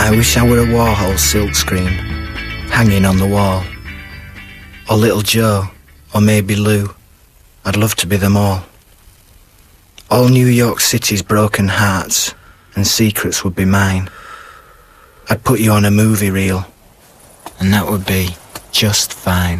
I wish I were a Warhol silkscreen, hanging on the wall. Or little Joe, or maybe Lou. I'd love to be them all. All New York City's broken hearts and secrets would be mine. I'd put you on a movie reel, and that would be just fine.